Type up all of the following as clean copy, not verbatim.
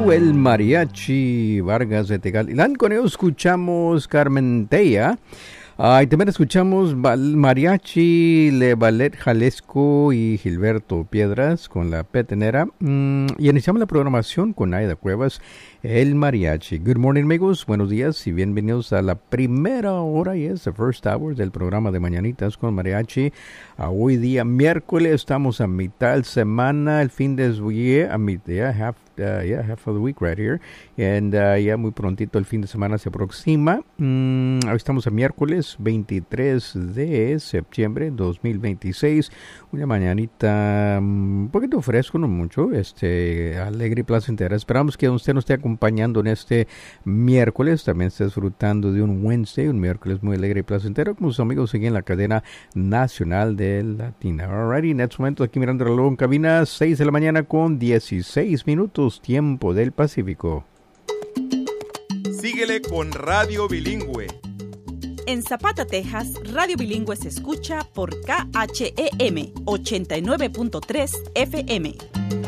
el mariachi Vargas de Tegalilán. Con ellos escuchamos Carmentea. Y también escuchamos mariachi Le Ballet Jalisco y Gilberto Piedras con la petenera. Y iniciamos la programación con Aida Cuevas, el mariachi. Good morning, amigos. Buenos días y bienvenidos a la primera hora, the first hour del programa de Mañanitas con Mariachi. Hoy día miércoles, estamos a mitad de semana, el fin de half of the week right here. And ya muy prontito el fin de semana se aproxima. Hoy estamos a miércoles 23 de septiembre 2026. Una mañanita un poquito fresco, no mucho, alegre y placentera. Esperamos que usted nos esté acompañando en este miércoles. También esté disfrutando de un Wednesday, un miércoles muy alegre y placentero, como sus amigos aquí en la cadena nacional de Latina. Alrighty, en este momento aquí mirando el reloj en cabina, 6 de la mañana con 16 minutos, tiempo del Pacífico. Síguele con Radio Bilingüe. En Zapata, Texas, Radio Bilingüe se escucha por KHEM 89.3 FM.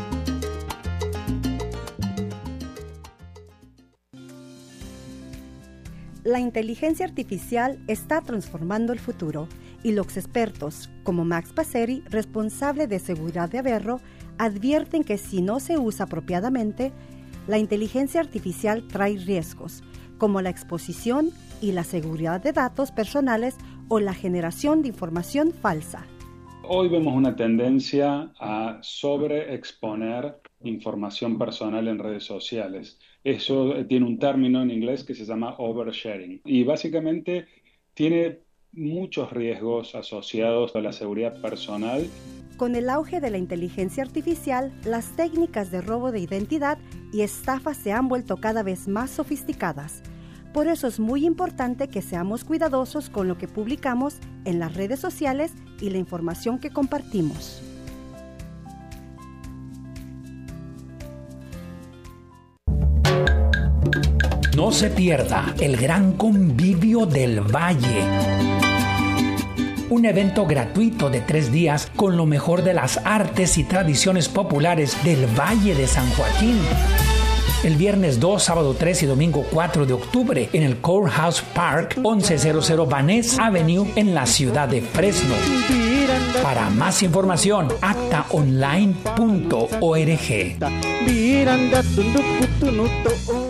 La inteligencia artificial está transformando el futuro y los expertos, como Max Passeri, responsable de seguridad de Averro, advierten que si no se usa apropiadamente, la inteligencia artificial trae riesgos, como la exposición y la seguridad de datos personales o la generación de información falsa. Hoy vemos una tendencia a sobreexponer información personal en redes sociales. Eso tiene un término en inglés que se llama oversharing y básicamente tiene muchos riesgos asociados a la seguridad personal. Con el auge de la inteligencia artificial, las técnicas de robo de identidad y estafa se han vuelto cada vez más sofisticadas. Por eso es muy importante que seamos cuidadosos con lo que publicamos en las redes sociales y la información que compartimos. No se pierda el Gran Convivio del Valle. Un evento gratuito de 3 días con lo mejor de las artes y tradiciones populares del Valle de San Joaquín. El viernes 2, sábado 3 y domingo 4 de octubre en el Courthouse Park, 1100 Vaness Avenue en la ciudad de Fresno. Para más información, actaonline.org.